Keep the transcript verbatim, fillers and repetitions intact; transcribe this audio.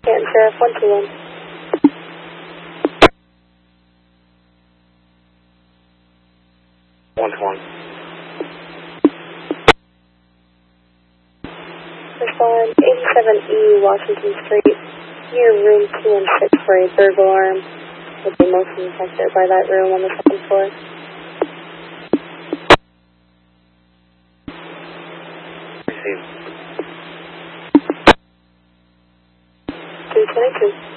Canton Sheriff, one two one. one to one. Respond eighty-seven E Washington Street, near room two one six for a burglar alarm with a motion detector by that room on the second floor. Received. two twenty-two.